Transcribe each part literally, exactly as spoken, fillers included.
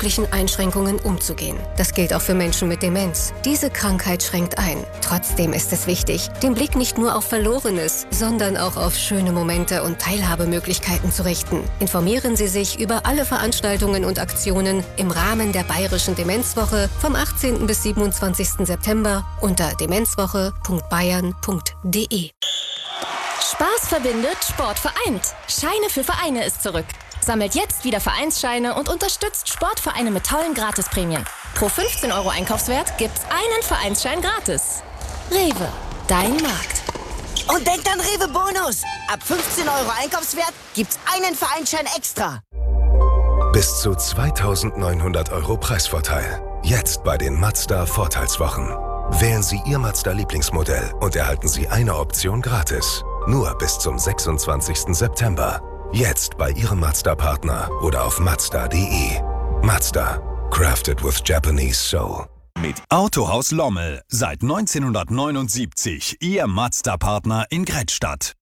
möglichen Einschränkungen umzugehen. Das gilt auch für Menschen mit Demenz. Diese Krankheit schränkt ein. Trotzdem ist es wichtig, den Blick nicht nur auf Verlorenes, sondern auch auf schöne Momente und Teilhabemöglichkeiten zu richten. Informieren Sie sich über alle Veranstaltungen und Aktionen im Rahmen der Bayerischen Demenzwoche vom achtzehnten bis siebenundzwanzigsten September unter demenzwoche punkt bayern punkt de. Spaß verbindet, Sport vereint. Scheine für Vereine ist zurück. Sammelt jetzt wieder Vereinsscheine und unterstützt Sportvereine mit tollen Gratisprämien. Pro fünfzehn Euro Einkaufswert gibt's einen Vereinsschein gratis. Rewe, dein Markt. Und denkt an Rewe Bonus. Ab fünfzehn Euro Einkaufswert gibt's einen Vereinsschein extra. Bis zu zweitausendneunhundert Euro Preisvorteil. Jetzt bei den Mazda Vorteilswochen. Wählen Sie Ihr Mazda-Lieblingsmodell und erhalten Sie eine Option gratis. Nur bis zum sechsundzwanzigsten September. Jetzt bei Ihrem Mazda-Partner oder auf mazda punkt de. Mazda. Crafted with Japanese Soul. Mit Autohaus Lommel. Seit neunzehnhundertneunundsiebzig. Ihr Mazda-Partner in Grettstadt.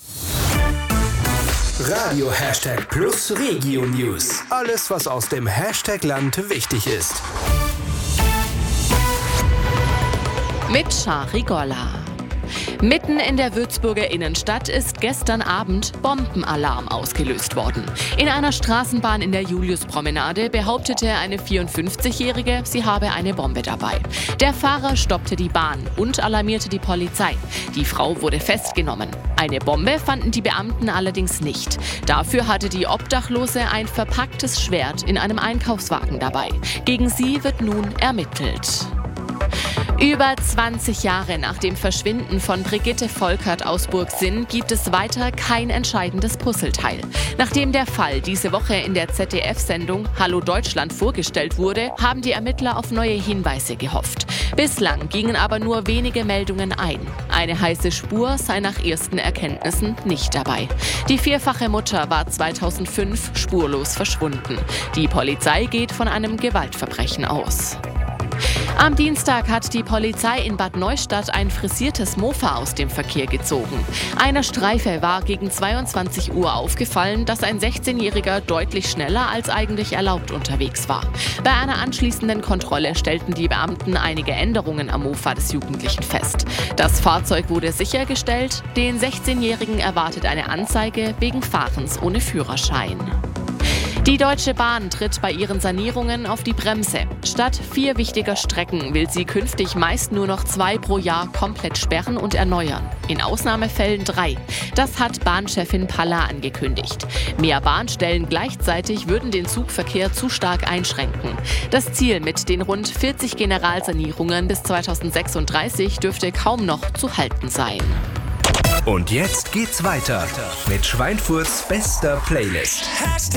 Radio Hashtag Plus Regio News. Alles, was aus dem Hashtag-Land wichtig ist. Mit Shari Golla. Mitten in der Würzburger Innenstadt ist gestern Abend Bombenalarm ausgelöst worden. In einer Straßenbahn in der Juliuspromenade behauptete eine vierundfünfzigjährige, sie habe eine Bombe dabei. Der Fahrer stoppte die Bahn und alarmierte die Polizei. Die Frau wurde festgenommen. Eine Bombe fanden die Beamten allerdings nicht. Dafür hatte die Obdachlose ein verpacktes Schwert in einem Einkaufswagen dabei. Gegen sie wird nun ermittelt. Über zwanzig Jahre nach dem Verschwinden von Brigitte Volkert aus Burgsinn gibt es weiter kein entscheidendes Puzzleteil. Nachdem der Fall diese Woche in der Z D F-Sendung Hallo Deutschland vorgestellt wurde, haben die Ermittler auf neue Hinweise gehofft. Bislang gingen aber nur wenige Meldungen ein. Eine heiße Spur sei nach ersten Erkenntnissen nicht dabei. Die vierfache Mutter war zweitausendfünf spurlos verschwunden. Die Polizei geht von einem Gewaltverbrechen aus. Am Dienstag hat die Polizei in Bad Neustadt ein frisiertes Mofa aus dem Verkehr gezogen. Einer Streife war gegen zweiundzwanzig Uhr aufgefallen, dass ein sechzehnjähriger deutlich schneller als eigentlich erlaubt unterwegs war. Bei einer anschließenden Kontrolle stellten die Beamten einige Änderungen am Mofa des Jugendlichen fest. Das Fahrzeug wurde sichergestellt, den sechzehnjährigen erwartet eine Anzeige wegen Fahrens ohne Führerschein. Die Deutsche Bahn tritt bei ihren Sanierungen auf die Bremse. Statt vier wichtiger Strecken will sie künftig meist nur noch zwei pro Jahr komplett sperren und erneuern. In Ausnahmefällen drei. Das hat Bahnchefin Palla angekündigt. Mehr Bahnstellen gleichzeitig würden den Zugverkehr zu stark einschränken. Das Ziel mit den rund vierzig Generalsanierungen bis zweitausendsechsunddreißig dürfte kaum noch zu halten sein. Und jetzt geht's weiter mit Schweinfurts bester Playlist.